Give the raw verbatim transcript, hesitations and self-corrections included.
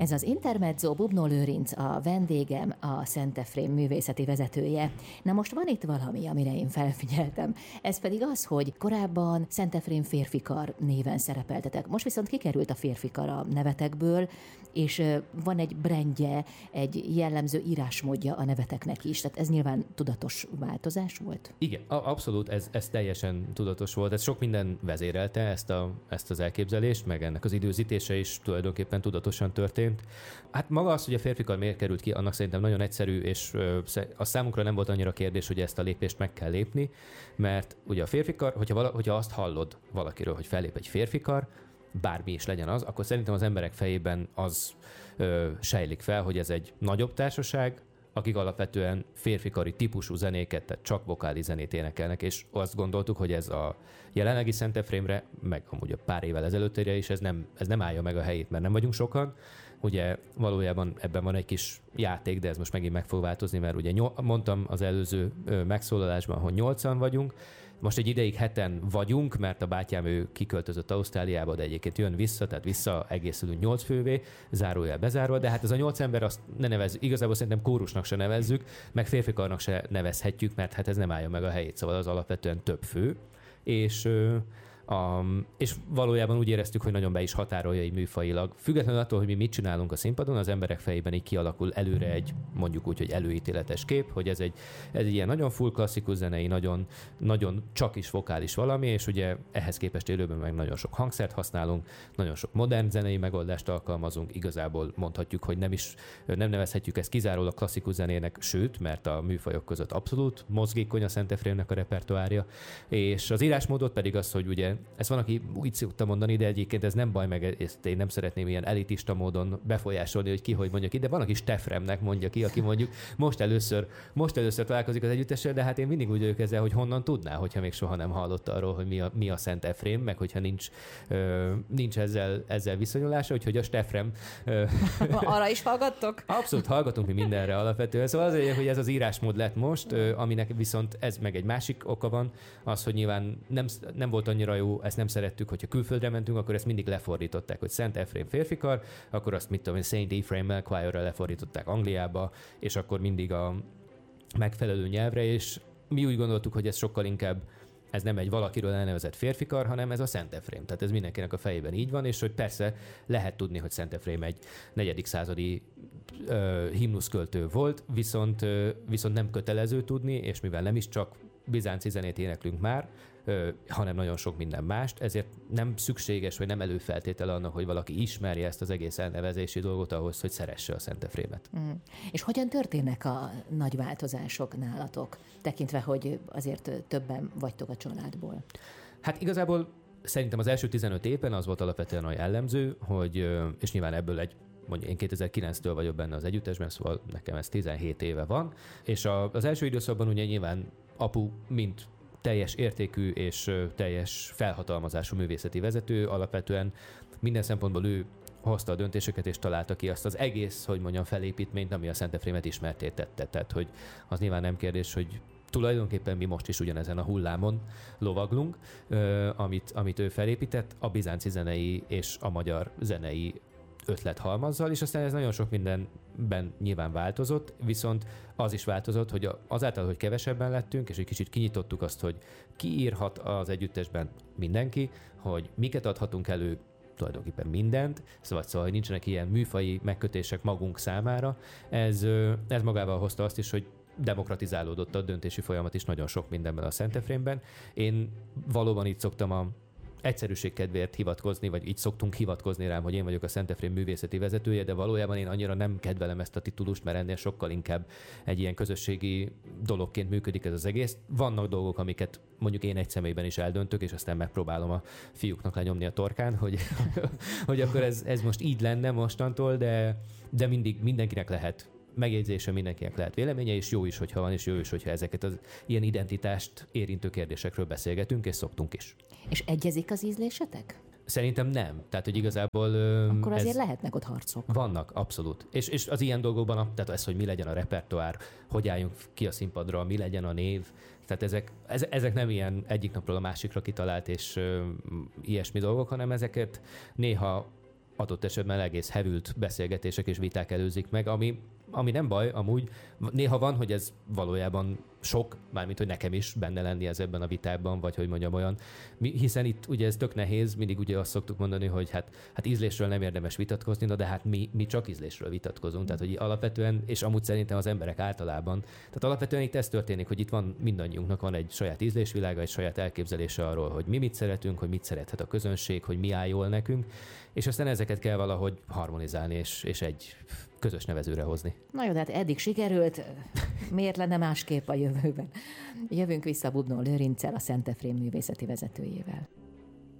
Ez az Intermezzo, Bubnó Lőrinc a vendégem, a Szent Efrém művészeti vezetője. Na most van itt valami, amire én felfigyeltem. Ez pedig az, hogy korábban Szent Efrém férfikar néven szerepeltetek. Most viszont kikerült a férfikar a nevetekből, és van egy brandje, egy jellemző írásmódja a neveteknek is. Tehát ez nyilván tudatos változás volt? Igen, abszolút, ez, ez teljesen tudatos volt. Ez sok minden vezérelte ezt, a, ezt az elképzelést, meg ennek az időzítése is tulajdonképpen tudatosan történt. Hát maga az, hogy a férfikar miért került ki, annak szerintem nagyon egyszerű, és a számunkra nem volt annyira kérdés, hogy ezt a lépést meg kell lépni, mert ugye a férfikar, hogyha, vala, hogyha azt hallod valakiről, hogy fellép egy férfikar, bármi is legyen az, akkor szerintem az emberek fejében az ö, sejlik fel, hogy ez egy nagyobb társaság, akik alapvetően férfikari típusú zenéket, tehát csak vokális zenét énekelnek, és azt gondoltuk, hogy ez a jelenlegi Szent Efrémre, meg amúgy a pár évvel ezelőttére is, ez nem, ez nem állja meg a helyét, mert nem vagyunk sokan. Ugye valójában ebben van egy kis játék, de ez most megint meg fog változni, mert ugye nyol, mondtam az előző megszólalásban, hogy nyolcan vagyunk, most egy ideig heten vagyunk, mert a bátyám ő kiköltözött Ausztráliába, de egyébként jön vissza, tehát vissza egészülünk nyolc fővé, zárójel bezárva, de hát ez a nyolc ember azt ne nevezzük, igazából szerintem kórusnak se nevezzük, meg férfikarnak se nevezhetjük, mert hát ez nem állja meg a helyét, szóval az alapvetően több fő, és Um, és valójában úgy éreztük, hogy nagyon be is határolja így műfajilag. Függetlenül attól, hogy mi mit csinálunk a színpadon, az emberek fejében így kialakul előre egy, mondjuk úgy, hogy előítéletes kép, hogy ez egy, ez egy ilyen nagyon full klasszikus zenei, nagyon, nagyon csak is vokális valami, és ugye ehhez képest élőben meg nagyon sok hangszert használunk, nagyon sok modern zenei megoldást alkalmazunk, igazából mondhatjuk, hogy nem is, nem nevezhetjük ezt kizárólag klasszikus zenének, sőt, mert a műfajok között abszolút mozgékony a Szent Efrémnek a repertoárja, és az írásmódot pedig az, hogy ugye ezt van, aki úgy szokta mondani, de egyébként ez nem baj, meg ezt én nem szeretném ilyen elitista módon befolyásolni, hogy ki hogy mondja ki, de van, aki Stefremnek mondja ki, aki mondjuk most először, most először találkozik az együttessel, de hát én mindig úgy vagyok ezzel, hogy honnan tudná, hogyha még soha nem hallott arról, hogy mi a, mi a Szent Efrém, meg hogyha nincs, ö, nincs ezzel, ezzel viszonyulása, úgyhogy a Stefrem... Ö, Arra is hallgattok? Abszolút hallgatunk mi mindenre alapvetően. Szóval azért, hogy ez az írásmód lett most, ö, aminek viszont ez meg egy másik oka van, az, hogy nyilván nem, nem volt annyira jó, ezt nem szerettük, hogyha külföldre mentünk, akkor ezt mindig lefordították, hogy Szent Efrém férfikar, akkor azt mit tudom én, Saint Ephraim Choir-ra lefordították Angliába, és akkor mindig a megfelelő nyelvre, és mi úgy gondoltuk, hogy ez sokkal inkább ez nem egy valakiről elnevezett férfikar, hanem ez a Szent Efrém. Tehát ez mindenkinek a fejében így van, és hogy persze lehet tudni, hogy Szent Efrém egy negyedik századi ö, himnuszköltő volt, viszont, ö, viszont nem kötelező tudni, és mivel nem is csak bizánci zenét éneklünk már, ö, hanem nagyon sok minden mást, ezért nem szükséges, vagy nem előfeltétele annak, hogy valaki ismerje ezt az egész elnevezési dolgot ahhoz, hogy szeresse a Szent Efrémet. Mm. És hogyan történnek a nagy változások nálatok, tekintve, hogy azért többen vagytok a családból? Hát igazából szerintem az első tizenöt évben az volt alapvetően a jellemző, hogy, és nyilván ebből egy mondjuk én kétezer-kilenctől vagyok benne az együttesben, szóval nekem ez tizenhét éve van, és a, az első időszakban ugye nyilván apu mint teljes értékű és teljes felhatalmazású művészeti vezető, alapvetően minden szempontból ő hozta a döntéseket, és találta ki azt az egész, hogy mondjam, felépítményt, ami a Szent Efrémet ismertétette. Tehát, hogy az nyilván nem kérdés, hogy tulajdonképpen mi most is ugyanezen a hullámon lovaglunk, amit, amit ő felépített, a bizánci zenei és a magyar zenei ötlethalmazzal, és aztán ez nagyon sok mindenben nyilván változott, viszont az is változott, hogy azáltal, hogy kevesebben lettünk, és egy kicsit kinyitottuk azt, hogy ki írhat az együttesben mindenki, hogy miket adhatunk elő, tulajdonképpen mindent, szóval, szóval hogy nincsenek ilyen műfaji megkötések magunk számára. Ez, ez magával hozta azt is, hogy demokratizálódott a döntési folyamat is nagyon sok mindenben a Szent Efrémben. Én valóban így szoktam a egyszerűség kedvéért hivatkozni, vagy így szoktunk hivatkozni rám, hogy én vagyok a Szent Efrém művészeti vezetője, de valójában én annyira nem kedvelem ezt a titulust, mert ennél sokkal inkább egy ilyen közösségi dologként működik ez az egész. Vannak dolgok, amiket mondjuk én egy személyben is eldöntök, és aztán megpróbálom a fiúknak lenyomni a torkán, hogy, hogy akkor ez, ez most így lenne mostantól, de, de mindig mindenkinek lehet megjegyzése, mindenkinek lehet véleménye, és jó is, hogyha van, és jó is, hogyha ezeket az ilyen identitást érintő kérdésekről beszélgetünk, és szoktunk is. És egyezik az ízlésetek? Szerintem nem. Tehát, hogy igazából... Akkor azért lehetnek ott harcok. Vannak, abszolút. És, és az ilyen dolgokban, tehát ez, hogy mi legyen a repertoár, hogy álljunk ki a színpadra, mi legyen a név, tehát ezek, ezek nem ilyen egyik napról a másikra kitalált és ö, ilyesmi dolgok, hanem ezeket néha adott esetben egész hevült beszélgetések és viták előzik meg, ami, ami nem baj, amúgy néha van, hogy ez valójában sok, mármint, hogy nekem is benne lenni ez ebben a vitában, vagy hogy mondjam olyan. Mi, hiszen itt ugye ez tök nehéz, mindig ugye azt szoktuk mondani, hogy hát, hát ízlésről nem érdemes vitatkozni, na de hát mi, mi csak ízlésről vitatkozunk. Tehát, hogy alapvetően, és amúgy szerintem az emberek általában, tehát alapvetően itt ez történik, hogy itt van mindannyiunknak van egy saját ízlésvilága, egy saját elképzelése arról, hogy mi mit szeretünk, hogy mit szerethet a közönség, hogy mi áll jól nekünk, és aztán ezeket kell valahogy harmonizálni, és, és egy közös nevezőre hozni. Na jó, de hát eddig sikerült, miért lenne másképp a jövőben? Jövünk vissza Bubnó Lőrinccel, a Szentefrén művészeti vezetőjével.